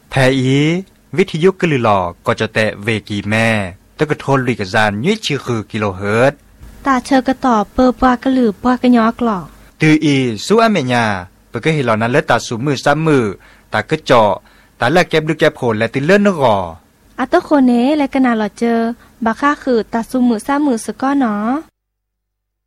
แทอีวิทยุกลือหลอก็จะแตะเวกีแม่ตะกะโทนลุยกะจานยี่ชื่อคือกิโลเฮิรตซ์ตาเชอกระต่อเปอปากระหลือปากระยอกหลอตืออีสู้อเมญาเปก็เห็นเหล่านั้นและตาสูมือซ้ำมือตากระเจาะตาแลกแก็บลึกแก็บโผล่และติเลื่อนนกออัตโคเนและกะนาหลอเจอบาค่าคือตาสูมือซ้ำมือสะก้อเนาะ